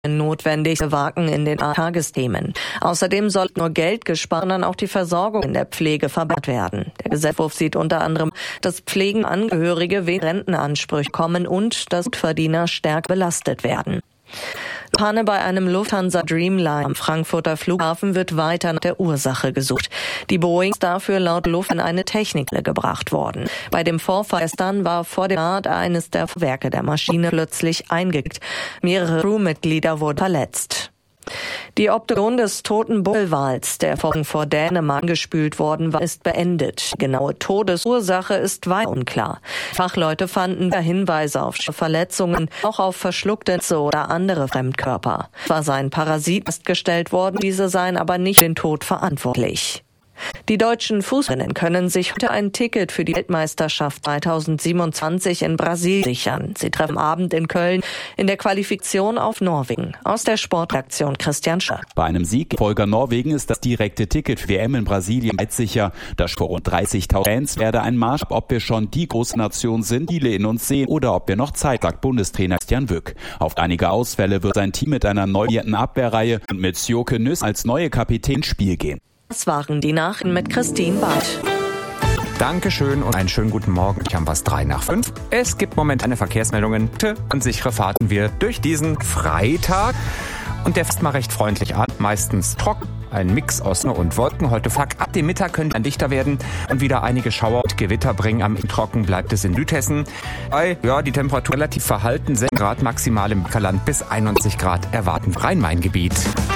notwendige Wagen in den Tagesthemen. Außerdem soll nur Geld gespart, sondern auch die Versorgung in der Pflege verbessert werden. Der Gesetzentwurf sieht unter anderem, dass Pflegenangehörige wegen Rentenansprüche kommen und dass Verdiener stärker belastet werden. Panne bei einem Lufthansa Dreamliner am Frankfurter Flughafen wird weiter nach der Ursache gesucht. Die Boeing ist dafür laut Lufthansa in eine Technikhalle gebracht worden. Bei dem Vorfall gestern war vor dem Start eines der Werke der Maschine plötzlich eingeknickt. Mehrere Crewmitglieder wurden verletzt. Die Obduktion des toten Bullwals, der vor Dänemark gespült worden war, ist beendet. Die genaue Todesursache ist weiter unklar. Fachleute fanden Hinweise auf Verletzungen, auch auf verschluckte oder andere Fremdkörper. Zwar seien Parasiten festgestellt worden, diese seien aber nicht für den Tod verantwortlich. Die deutschen Fußballerinnen können sich heute ein Ticket für die Weltmeisterschaft 2027 in Brasilien sichern. Sie treffen am Abend in Köln in der Qualifikation auf Norwegen. Aus der Sportredaktion Christian Schör. Bei einem Sieg Volker Norwegen ist das direkte Ticket für WM in Brasilien sicher. Das vor rund 30.000 Fans werde ein Maßstab, ob wir schon die große Nation sind, die in uns sehen, oder ob wir noch Zeit, sagt Bundestrainer Christian Wück. Auf einige Ausfälle wird sein Team mit einer neuen Abwehrreihe und mit Sjoke Nüss als neue Kapitän ins Spiel gehen. Das waren die Nachrichten mit Christine Barth. Dankeschön und einen schönen guten Morgen. Ich habe was 3:05. Es gibt momentan Verkehrsmeldungen und sichere Fahrten wir durch diesen Freitag. Und der fängt mal recht freundlich an, meistens trocken. Ein Mix aus Sonne und Wolken. Heute ab dem Mittag könnte es dichter werden und wieder einige Schauer und Gewitter bringen. Am Trocken bleibt es in Südhessen. Die Temperatur relativ verhalten. 6 Grad maximal im Backerland bis 21 Grad erwarten Rhein-Main-Gebiet.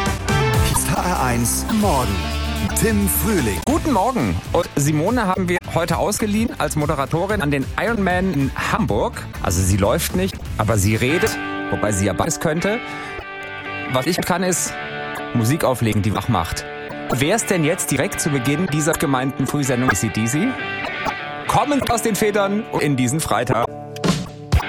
HR1 Morgen. Tim Frühling. Guten Morgen. Und Simone haben wir heute ausgeliehen als Moderatorin an den Ironman in Hamburg. Also sie läuft nicht, aber sie redet, wobei sie ja beides könnte. Was ich kann, ist Musik auflegen, die wach macht. Wer ist denn jetzt direkt zu Beginn dieser gemeinten Frühsendung AC/DC? Kommend aus den Federn in diesen Freitag.